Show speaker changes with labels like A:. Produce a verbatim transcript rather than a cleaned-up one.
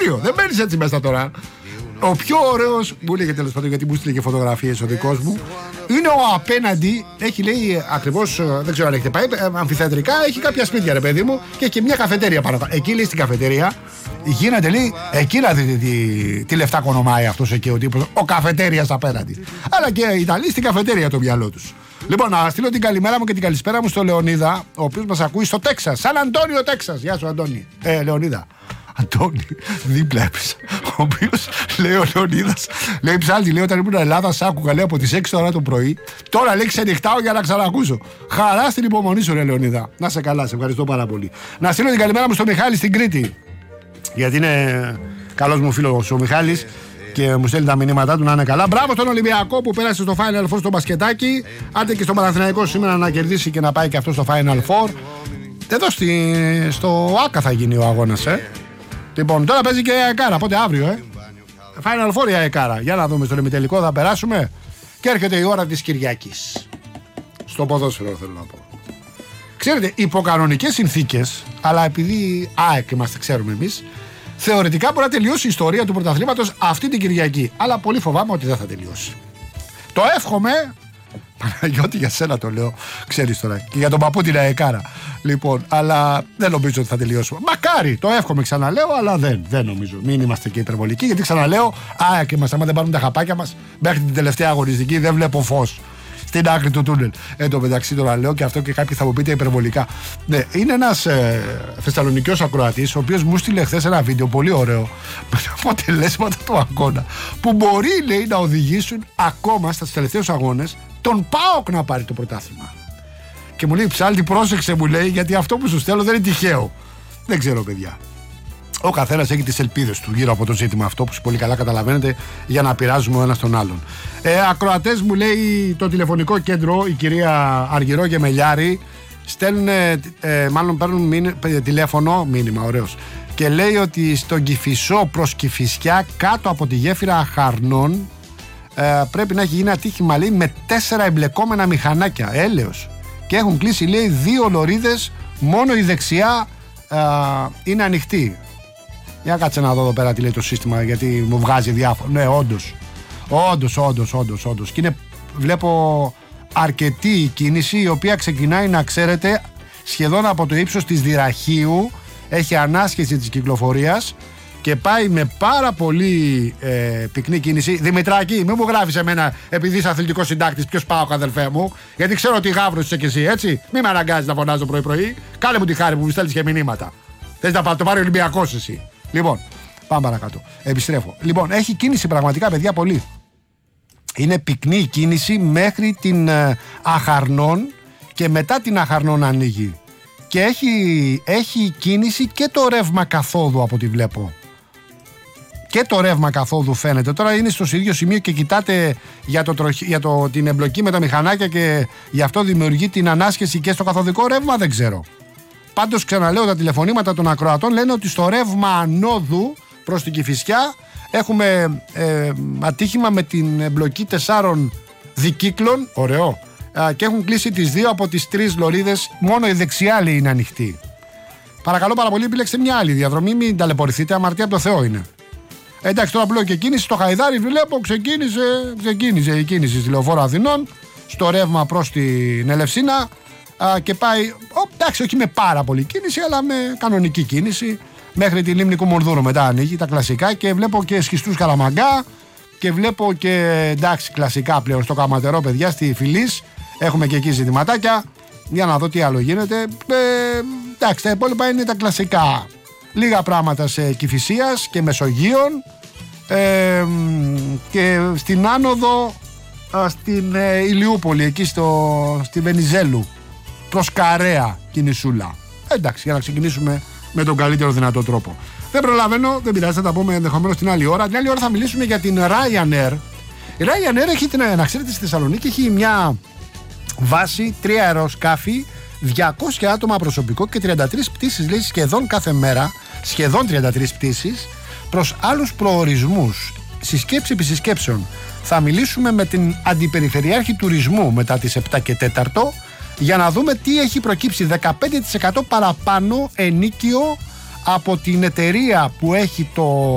A: Τέλειο, δεν μπαίνεις έτσι μέσα τώρα. Ο πιο ωραίος, μου λέγε τέλος πάντων, γιατί μου στείλε και φωτογραφίες ο δικός μου, είναι ο απέναντι, έχει λέει ακριβώς, δεν ξέρω αν έχετε πάει, αμφιθεατρικά, έχει κάποια σπίτια ρε παιδί μου και έχει και μια καφετέρια πάνω. Εκεί λέει στην καφετέρια, γίνεται λέει, εκεί να δείτε τι, τι λεφτά κονομάει αυτός εκεί ο τύπος, ο καφετέριας απέναντι. Αλλά και οι Ιταλοί στην καφετέρια το μυαλό τους. Λοιπόν, να στείλω την καλημέρα μου και την καλησπέρα μου στο Λεωνίδα, ο οποίος μας ακούει στο Τέξας, Σαν Αντώνιο Τέξας. Γεια σου Αντώνη. Ε, Λεωνίδα. Αντώνη, δίπλα έπεσα. Ο οποίος λέει ο Λεωνίδας, λέει ψάλτη, λέει όταν ήμουν Ελλάδα, σ' άκουγα λέει από τις έξι ώρα το πρωί. Τώρα λέει ξενυχτάω για να ξανακούσω. Χαρά στην υπομονή σου, ρε Λεωνίδα. Να σε καλά, σε ευχαριστώ πάρα πολύ. Να στείλω την καλημέρα μου στο Μιχάλη στην Κρήτη. Γιατί είναι καλός μου φίλος ο Μιχάλης και μου στέλνει τα μηνύματά του να είναι καλά. Μπράβο στον Ολυμπιακό που πέρασε στο Final Four στο μπασκετάκι. Άντε και στο Παναθηναϊκό σήμερα να κερδίσει και να πάει και αυτό στο Final Four. Εδώ στη, στο ΆΚΑ θα γίνει ο αγώνας, ε. Λοιπόν, τώρα παίζει και η ΑΕΚΑΡΑ, οπότε αύριο, ε. Final Four η ΑΕΚΑΡΑ. Για να δούμε στο ημιτελικό, θα περάσουμε. Και έρχεται η ώρα της Κυριακής. Στο ποδόσφαιρο θέλω να πω. Ξέρετε, υπό κανονικές συνθήκες, αλλά επειδή ΑΕΚ είμαστε, ξέρουμε εμείς, θεωρητικά μπορεί να τελειώσει η ιστορία του πρωταθλήματος αυτή την Κυριακή. Αλλά πολύ φοβάμαι ότι δεν θα τελειώσει. Το εύχομαι. Παναγιώτη, για σένα το λέω, ξέρεις τώρα. Και για τον παππού την ΑΕΚΑΡΑ. Λοιπόν, αλλά δεν νομίζω ότι θα τελειώσουμε. Μακάρι, το εύχομαι, ξαναλέω, αλλά δεν, δεν νομίζω. Μην είμαστε και υπερβολικοί, γιατί ξαναλέω, α, και μας, άμα δεν πάρουν τα χαπάκια μας, μέχρι την τελευταία αγωνιστική δεν βλέπω φως στην άκρη του τούνελ. Εν τω μεταξύ τώρα λέω και αυτό και κάποιοι θα μου πείτε υπερβολικά. Ναι, είναι ένας ε, θεσσαλονικιός ακροατής, ο οποίος μου στείλε χθες ένα βίντεο πολύ ωραίο με τα αποτελέσματα του αγώνα που μπορεί, λέει, να οδηγήσουν ακόμα στους τελευταίους αγώνες τον ΠΑΟΚ να πάρει το πρωτάθλημα. Και μου λέει, Ψάλτη, πρόσεξε, μου λέει, γιατί αυτό που σου στέλνω δεν είναι τυχαίο. Δεν ξέρω, παιδιά. Ο καθένας έχει τις ελπίδες του γύρω από το ζήτημα αυτό που πολύ καλά καταλαβαίνετε, για να πειράζουμε ο ένας τον άλλον. Ε, ακροατές, μου λέει το τηλεφωνικό κέντρο, η κυρία Αργυρό και Μελιάρη, στέλνουν, ε, μάλλον παίρνουν μήνυ, τηλέφωνο, μήνυμα, ωραίος, και λέει ότι στον Κηφισό προς Κηφισιά, κάτω από τη γέφυρα Αχαρνών, ε, πρέπει να έχει γίνει ατύχημα, λέει, με τέσσερα εμπλεκόμενα μηχανάκια. Έλεος. Και έχουν κλείσει, λέει, δύο λωρίδες, μόνο η δεξιά ε, είναι ανοιχτή. Για κάτσε να δω εδώ πέρα τι λέει το σύστημα, γιατί μου βγάζει διάφορα. Ναι, όντως. Όντως, όντως, όντως, όντως. Και είναι, βλέπω, αρκετή κίνηση, η οποία ξεκινάει, να ξέρετε, σχεδόν από το ύψος της Δυραχείου. Έχει ανάσχεση της κυκλοφορίας και πάει με πάρα πολύ ε, πυκνή κίνηση. Δημητράκη, μην μου γράφεις εμένα επειδή είσαι αθλητικός συντάκτης ποιος πάω, αδελφέ μου, γιατί ξέρω ότι γάβρος είσαι κι εσύ, έτσι. Μην με αναγκάζεις να φωνάζω πρωί-πρωί. Κάνε μου τη χάρη που μου στέλνεις και μηνύματα. Θες να το πάρει ο Ολυμπιακός εσύ. Λοιπόν, πάμε παρακάτω. Επιστρέφω. Λοιπόν, έχει κίνηση πραγματικά, παιδιά, πολύ. Είναι πυκνή η κίνηση μέχρι την ε, Αχαρνών και μετά την Αχαρνών ανοίγει. Και έχει, έχει κίνηση και το ρεύμα καθόδου από ό,τι βλέπω. Και το ρεύμα καθόδου φαίνεται. Τώρα είναι στο ίδιο σημείο και κοιτάτε για, το, για το, την εμπλοκή με τα μηχανάκια και γι' αυτό δημιουργεί την ανάσχεση και στο καθοδικό ρεύμα, δεν ξέρω. Πάντως, ξαναλέω, τα τηλεφωνήματα των ακροατών λένε ότι στο ρεύμα ανόδου προς την Κηφισιά έχουμε ε, ατύχημα με την εμπλοκή τεσσάρων δικύκλων. Ωραίο. Ε, και έχουν κλείσει τις δύο από τις τρεις λωρίδες. Μόνο η δεξιά, λέει, είναι ανοιχτή. Παρακαλώ πάρα πολύ, επιλέξτε μια άλλη διαδρομή. Μην ταλαιπωρηθείτε. Αμαρτία από το Θεό είναι. Ε, εντάξει, τώρα πλέον και κίνηση στο Χαϊδάρι, βλέπω, ξεκίνησε, ξεκίνησε η κίνηση στη Λεωφόρο Αθηνών. Στο ρεύμα προς την Ελευσίνα. Α, και πάει, ο, εντάξει, όχι με πάρα πολύ κίνηση, αλλά με κανονική κίνηση. Μέχρι τη λίμνη Κουμουνδούρου μετά ανοίγει τα κλασικά και βλέπω και σχιστούς Καλαμαγκά και βλέπω και, εντάξει, κλασικά πλέον στο Καματερό, παιδιά, στη Φυλής. Έχουμε και εκεί ζητηματάκια. Για να δω τι άλλο γίνεται. Ε, εντάξει, τα υπόλοιπα είναι τα κλασικά. Λίγα πράγματα σε Κηφισίας και Μεσογείων. Ε, και στην άνοδο α, στην ε, Ηλιούπολη, εκεί στο, στη Βενιζέλου. Προς Καρέα κινησούλα. Εντάξει, για να ξεκινήσουμε με τον καλύτερο δυνατό τρόπο. Δεν προλαβαίνω, δεν πειράζει, θα τα πούμε ενδεχομένως την άλλη ώρα. Την άλλη ώρα θα μιλήσουμε για την Ryanair. Η Ryanair έχει, την, να ξέρετε, στη Θεσσαλονίκη έχει μια βάση, τρία αεροσκάφη, διακόσια άτομα προσωπικό και τριάντα τρεις πτήσεις, λέει, σχεδόν κάθε μέρα, σχεδόν τριάντα τρεις πτήσεις προς άλλους προορισμούς. Συσκέψη επί συσκέψεων. Θα μιλήσουμε με την Αντιπεριφερειάρχη Τουρισμού μετά τις επτά και τέταρτο για να δούμε τι έχει προκύψει. Δεκαπέντε τοις εκατό παραπάνω ενίκιο από την εταιρεία που έχει το